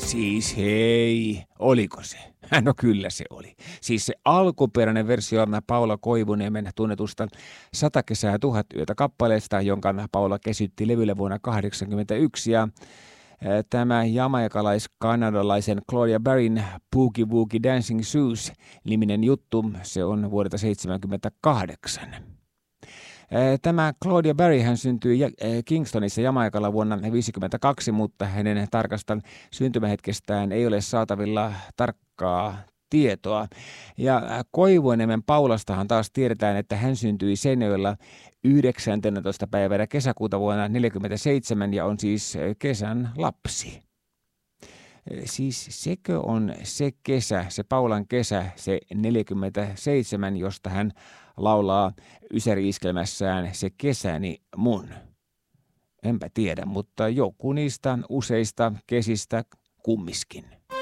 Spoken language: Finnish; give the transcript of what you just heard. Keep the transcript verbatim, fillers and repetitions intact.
Siis hei, oliko se? No kyllä se oli. Siis se alkuperäinen versio Paula Koivuniemen tunnetusta Sata kesää tuhat yötä kappaleesta, jonka Paula kesytti levylle vuonna tuhatyhdeksänsataakahdeksankymmentäyksi. Ja tämä jamaikalais-kanadalaisen Claudia Barryn Boogie Woogie Dancing Shoes-niminen juttu, se on vuodelta seitsemänkymmentäkahdeksan. Tämä Claudia Barry hän syntyi Kingstonissa Jamaikalla vuonna tuhatyhdeksänsataaviisikymmentäkaksi, mutta hänen tarkasta syntymähetkestään ei ole saatavilla tarkkaa tietoa. Ja Koivuniemen Paulastahan taas tiedetään, että hän syntyi Seinäjoella yhdeksästoista päivänä kesäkuuta vuonna tuhatyhdeksänsataaneljäkymmentäseitsemän ja on siis kesän lapsi. Siis sekö on se kesä, se Paulan kesä, se neljäkymmentäseitsemän, josta hän laulaa Ysäri-iskelmässään Se kesäni mun? Enpä tiedä, mutta joku niistä useista kesistä kummiskin.